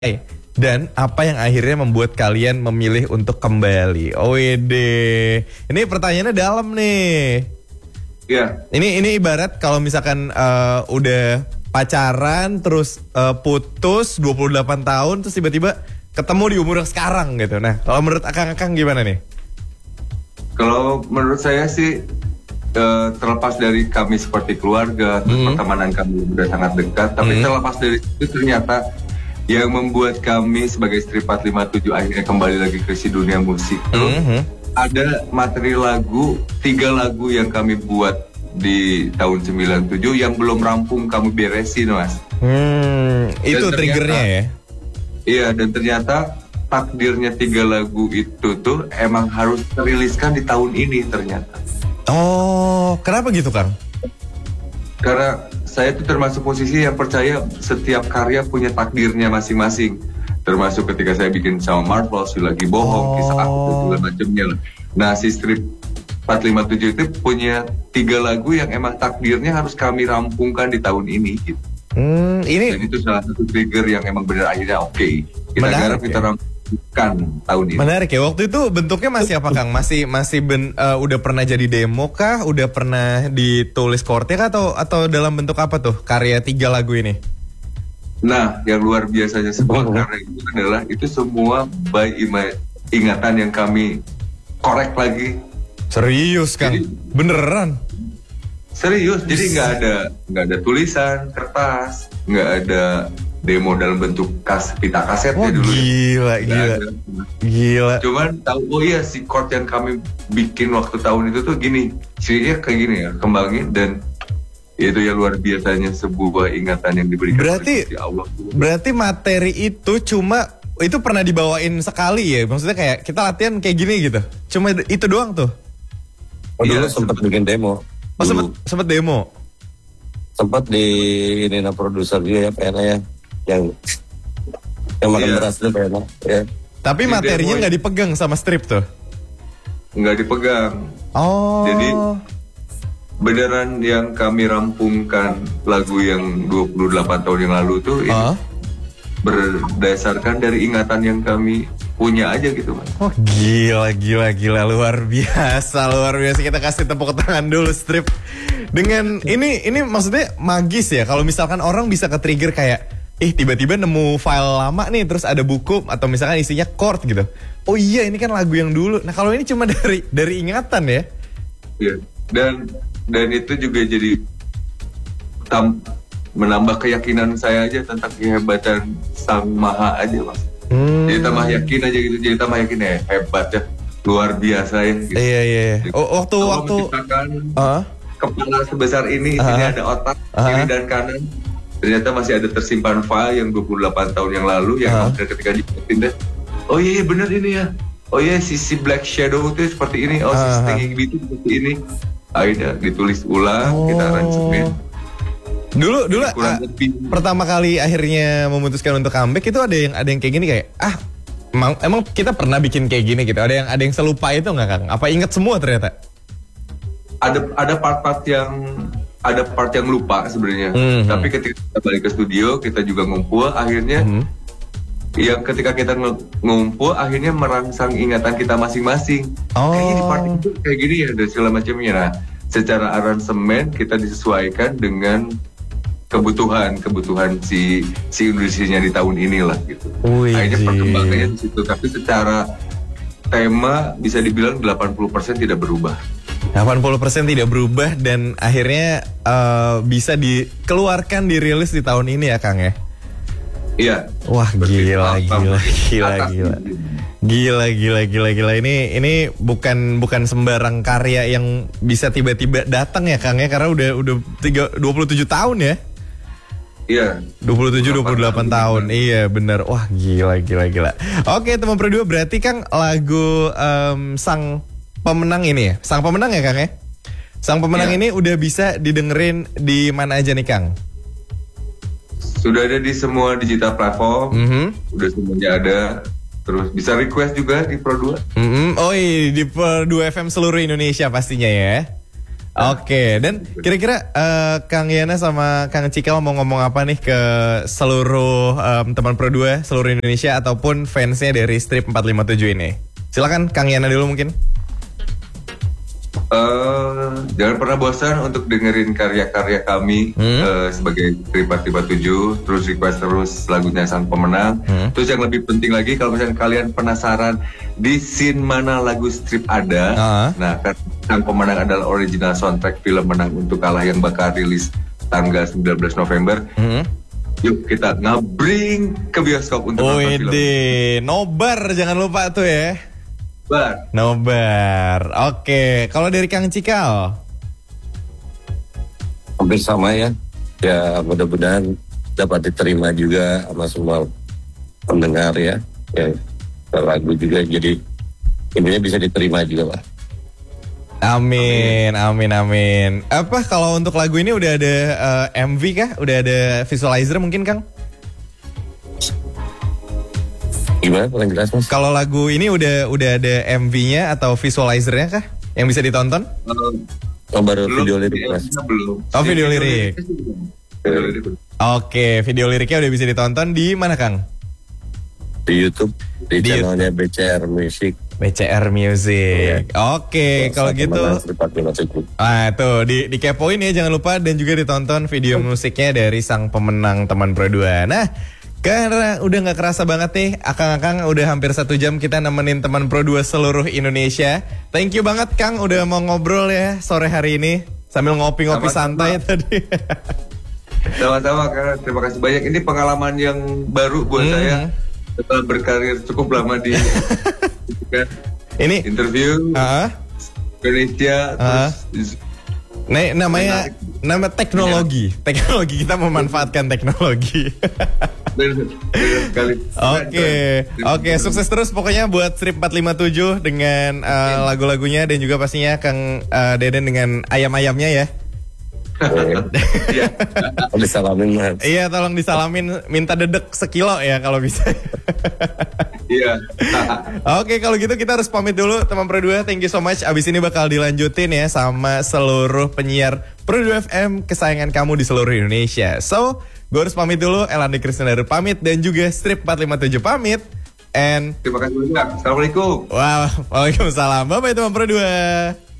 dan apa yang akhirnya membuat kalian memilih untuk kembali? Wede, ini pertanyaannya dalam nih. Iya. Ini ibarat kalau misalkan udah pacaran terus putus 28 tahun terus tiba-tiba ketemu di umur yang sekarang gitu. Nah, kalau menurut akang-akang gimana nih? Kalau menurut saya sih terlepas dari kami seperti keluarga, pertemanan kami sudah sangat dekat, tapi terlepas dari itu ternyata yang membuat kami sebagai Strip 457 akhirnya kembali lagi ke si dunia musik tuh ada materi lagu, 3 lagu yang kami buat di tahun 97 yang belum rampung kami beresin, Mas. Itu ternyata, triggernya ya? Iya, dan ternyata takdirnya 3 lagu itu tuh emang harus teriliskan di tahun ini ternyata. Oh, kenapa gitu, Kang? Karena saya tuh termasuk musisi yang percaya setiap karya punya takdirnya masing-masing. Termasuk ketika saya bikin sama Marvel, Si Lagi Bohong, Kisah Aku, dan segala macamnya. Nah, si Strip 457 itu punya 3 lagu yang emang takdirnya harus kami rampungkan di tahun ini gitu. Ini dan itu salah satu trigger yang emang benar akhirnya oke. Kita garap, kita rampungkan tahun ini. Menarik ya. Waktu itu bentuknya masih apa, Kang? Masih udah pernah jadi demo kah? Udah pernah ditulis chordnya kah? Atau dalam bentuk apa tuh karya 3 lagu ini? Nah, yang luar biasanya sebuah karya itu adalah itu semua by ingatan yang kami korek lagi. Serius, Kang? Jadi, beneran? Serius, jadi nggak ada tulisan, kertas, nggak ada demo dalam bentuk pita kasetnya dulu. Gila. Cuman tahu, oh iya si chord yang kami bikin waktu tahun itu tuh gini, sihnya kayak gini ya, kembangin dan itu yang luar biasanya sebuah ingatan yang diberikan oleh Allah. Berarti materi itu itu pernah dibawain sekali ya? Maksudnya kayak kita latihan kayak gini gitu? Cuma itu doang tuh? Oh dulu sempat bikin demo. Oh sempat demo? Sempat di ini produser dia ya, PNA ya. Yang makan beras itu PNA ya. Tapi materinya nggak dipegang sama Strip tuh? Nggak dipegang. Oh. Jadi beneran yang kami rampungkan lagu yang 28 tahun yang lalu tuh ini berdasarkan dari ingatan yang kami punya aja gitu, Mas. Oh gila luar biasa kita kasih tepuk tangan dulu Strip. Dengan ini maksudnya magis ya kalau misalkan orang bisa ke-trigger kayak tiba-tiba nemu file lama nih terus ada buku atau misalkan isinya chord gitu. Oh iya ini kan lagu yang dulu. Nah kalau ini cuma dari ingatan ya. Iya. Dan itu juga jadi menambah keyakinan saya aja tentang kehebatan Sang Maha aja, Mas. Jadi tambah yakin aja gitu, jadi tambah yakin ya hebat ya, luar biasa ya. Gitu. Iya. Waktu menciptakan kepala sebesar ini, isinya ada otak kiri dan kanan. Ternyata masih ada tersimpan file yang 28 tahun yang lalu yang ketika dipindah. Oh iya benar ini ya. Oh iya si Black Shadow itu seperti ini. Oh si Stinging Bee itu seperti ini. Akhirnya ditulis ulang, kita aransemen. Dulu pertama kali akhirnya memutuskan untuk comeback itu ada yang kayak gini kayak emang kita pernah bikin kayak gini gitu. Ada yang selupa itu nggak, Kang? Apa inget semua ternyata? Ada part yang lupa sebenarnya. Tapi ketika kita balik ke studio kita juga ngumpul akhirnya yang ketika kita ngumpul akhirnya merangsang ingatan kita masing-masing. Kayaknya di part itu kayak gini ya dan segala macamnya. Nah, secara aransemen kita disesuaikan dengan kebutuhan si Indonesianya di tahun inilah gitu. Akhirnya perkembangannya di situ. Tapi secara tema bisa dibilang 80% tidak berubah. 80% tidak berubah dan akhirnya bisa dikeluarkan, dirilis di tahun ini ya, Kang ya? Iya. Wah gila. Ini bukan sembarang karya yang bisa tiba-tiba datang ya, Kang ya, karena udah 27 tahun ya. Iya. 27-28 tahun. Iya benar. Wah gila. Oke teman berdua, berarti Kang lagu Sang Pemenang ini ya? Sang Pemenang ya, Kang ya? Sang Pemenang ini udah bisa didengerin di mana aja nih, Kang? Sudah ada di semua digital platform. Udah semuanya ada. Terus bisa request juga di Pro 2. Oh iya, di Pro 2 FM seluruh Indonesia pastinya ya. Oke, dan kira-kira Kang Yana sama Kang Cikal mau ngomong apa nih ke seluruh teman Pro 2, seluruh Indonesia ataupun fansnya dari Strip 457 ini? Silakan Kang Yana dulu mungkin. Jangan pernah bosan untuk dengerin karya-karya kami sebagai Strip 457, terus request terus lagunya Sang Pemenang. Terus yang lebih penting lagi, kalau misalnya kalian penasaran di scene mana lagu Strip ada, nah kan Sang Pemenang adalah original soundtrack film Menang Untuk Kalah yang bakal rilis tanggal 19 November. Yuk kita ngabring ke bioskop untuk nonton film. Nobar jangan lupa tuh ya. Nobar. Oke, kalau dari Kang Cikal? Hampir sama ya. Ya mudah-mudahan dapat diterima juga sama semua pendengar ya. Ya lagu juga jadi intinya bisa diterima juga lah. Amin. Apa kalau untuk lagu ini udah ada MV kah? Udah ada visualizer mungkin Kang? Gimana paling jelas Mas? Kalau lagu ini udah ada MV-nya atau visualizernya kah? Yang bisa ditonton? Baru video lirik Mas. Belum. Oh, video lirik. Oke, video liriknya udah bisa ditonton di mana Kang? Di YouTube, di channelnya BCR Music. BCR Music. Oke, kalau gitu. Tuh dikepoin ya jangan lupa, dan juga ditonton video musiknya dari Sang Pemenang Teman Pro 2. Nah, karena udah gak kerasa banget nih, Akang-akang udah hampir 1 jam kita nemenin teman Pro 2 seluruh Indonesia. Thank you banget Kang udah mau ngobrol ya sore hari ini sambil ngopi-ngopi santai tadi. Sama-sama Kang, terima kasih banyak. Ini pengalaman yang baru buat saya setelah berkarir cukup lama di ini interview Indonesia terus nama teknologi kita memanfaatkan teknologi. Oke, sukses terus pokoknya buat Strip 457 dengan lagu-lagunya, dan juga pastinya Kang Deden dengan ayam-ayamnya ya. Disalamin Mas. Iya, tolong disalamin, minta dedek sekilo ya kalau bisa. Iya. Oke, kalau gitu kita harus pamit dulu teman Pro 2. Thank you so much. Abis ini bakal dilanjutin ya sama seluruh penyiar Pro 2 FM kesayangan kamu di seluruh Indonesia. So, gue harus pamit dulu. Elandi Krisnandar pamit, dan juga Strip 457 pamit. And terima kasih banyak. Assalamualaikum. Waalaikumsalam. Bye-bye teman Pro 2.